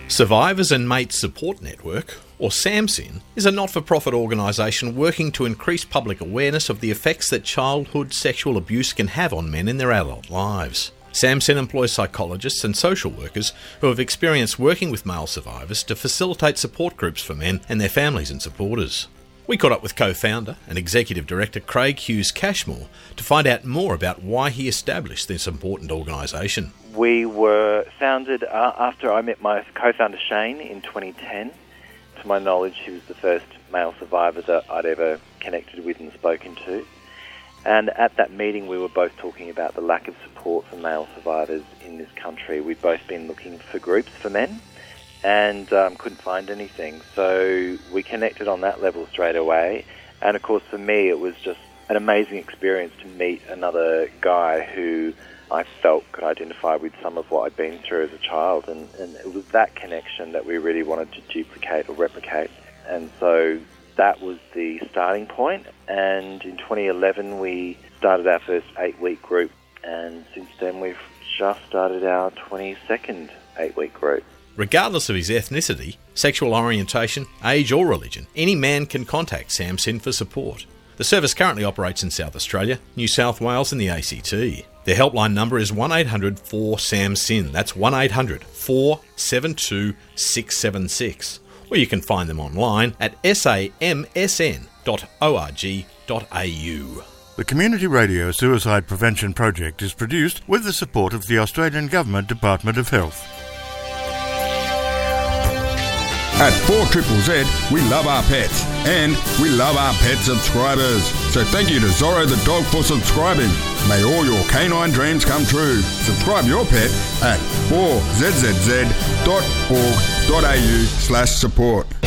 Survivors and Mates Support Network, or SAMSIN, is a not-for-profit organisation working to increase public awareness of the effects that childhood sexual abuse can have on men in their adult lives. SAMSIN employs psychologists and social workers who have experience working with male survivors to facilitate support groups for men and their families and supporters. We caught up with co-founder and executive director Craig Hughes Cashmore to find out more about why he established this important organisation. We were founded after I met my co-founder Shane in 2010. To my knowledge, he was the first male survivor that I'd ever connected with and spoken to. And at that meeting, we were both talking about the lack of support for male survivors in this country. We'd both been looking for groups for men and couldn't find anything. So we connected on that level straight away. And of course, for me, it was just an amazing experience to meet another guy who I felt could identify with some of what I'd been through as a child. And it was that connection that we really wanted to duplicate or replicate. And so that was the starting point. And in 2011, we started our first 8-week group. And since then, we've just started our 22nd 8-week group. Regardless of his ethnicity, sexual orientation, age or religion, any man can contact SAMSIN for support. The service currently operates in South Australia, New South Wales and the ACT. Their helpline number is 1-800-4-SAMSIN. That's 1-800-472-676. Or you can find them online at samsn.org.au. The Community Radio Suicide Prevention Project is produced with the support of the Australian Government Department of Health. At 4ZZZ, we love our pets and we love our pet subscribers. So thank you to Zorro the dog for subscribing. May all your canine dreams come true. Subscribe your pet at 4zzz.org.au/support.